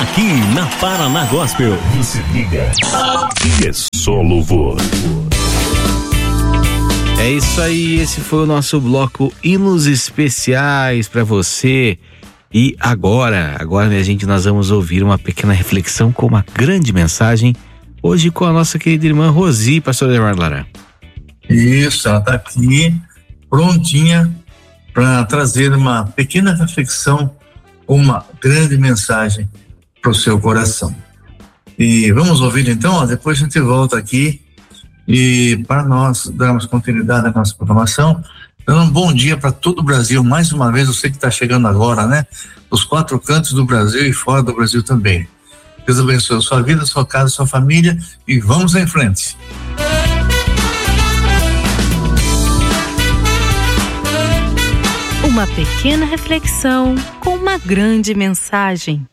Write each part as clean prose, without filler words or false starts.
Aqui na Paraná Gospel. Você liga. Aqui é só louvor. É isso aí, esse foi o nosso bloco Hinos Especiais para você. E agora, minha gente, nós vamos ouvir uma pequena reflexão com uma grande mensagem, hoje com a nossa querida irmã Rosi, pastor Edmar Lara. Isso, ela está aqui prontinha para trazer uma pequena reflexão, uma grande mensagem para o seu coração. E vamos ouvir então, depois a gente volta aqui e para nós darmos continuidade à nossa programação, dando um bom dia para todo o Brasil, mais uma vez, você que está chegando agora, né? Os 4 cantos do Brasil e fora do Brasil também. Deus abençoe a sua vida, a sua casa, a sua família e vamos em frente. Uma pequena reflexão com uma grande mensagem.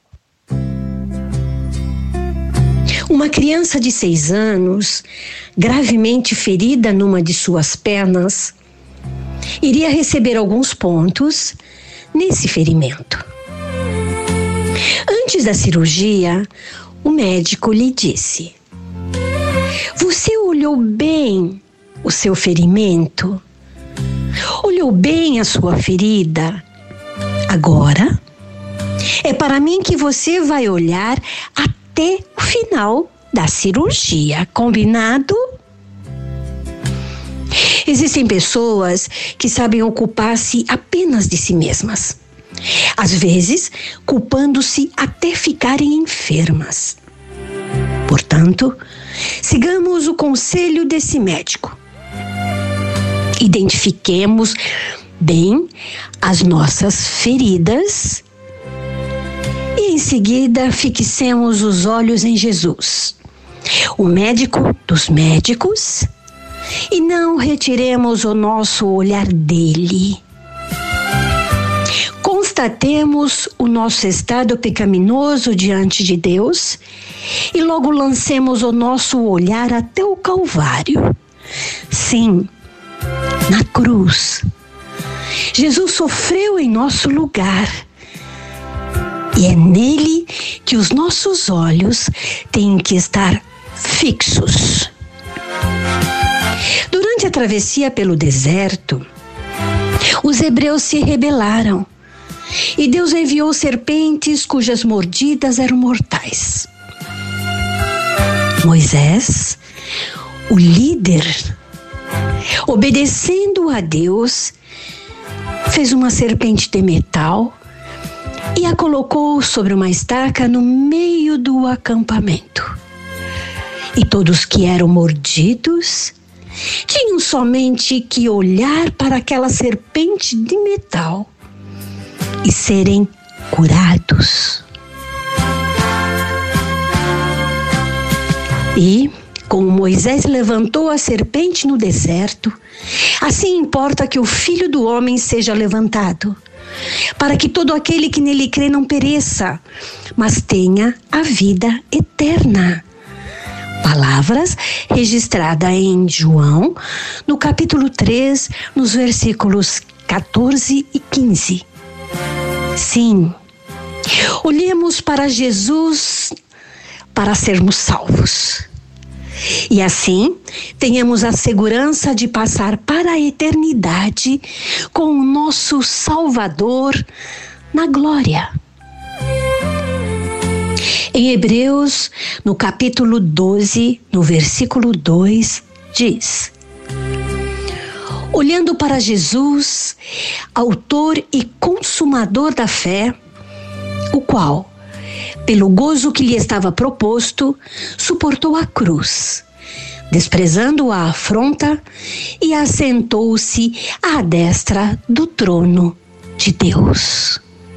Uma criança de 6 anos, gravemente ferida numa de suas pernas, iria receber alguns pontos nesse ferimento. Antes da cirurgia, o médico lhe disse: "Você olhou bem o seu ferimento? Olhou bem a sua ferida? Agora é para mim que você vai olhar até o final da cirurgia, combinado?" Existem pessoas que sabem ocupar-se apenas de si mesmas, às vezes culpando-se até ficarem enfermas. Portanto, sigamos o conselho desse médico. Identifiquemos bem as nossas feridas e, em seguida, fixemos os olhos em Jesus, o médico dos médicos, e não retiremos o nosso olhar dele. Constatemos o nosso estado pecaminoso diante de Deus e logo lancemos o nosso olhar até o Calvário. Sim, na cruz, Jesus sofreu em nosso lugar. E é nele que os nossos olhos têm que estar fixos. Durante a travessia pelo deserto, os hebreus se rebelaram e Deus enviou serpentes cujas mordidas eram mortais. Moisés, o líder, obedecendo a Deus, fez uma serpente de metal e a colocou sobre uma estaca no meio do acampamento. E todos que eram mordidos tinham somente que olhar para aquela serpente de metal e serem curados. E, como Moisés levantou a serpente no deserto, assim importa que o Filho do Homem seja levantado, para que todo aquele que nele crê não pereça, mas tenha a vida eterna. Palavras registradas em João, no capítulo 3, nos versículos 14 e 15. Sim, olhemos para Jesus para sermos salvos. E assim, tenhamos a segurança de passar para a eternidade com o nosso Salvador na glória. Em Hebreus, no capítulo 12, no versículo 2, diz: olhando para Jesus, autor e consumador da fé, o qual, pelo gozo que lhe estava proposto, suportou a cruz, desprezando a afronta, e assentou-se à destra do trono de Deus.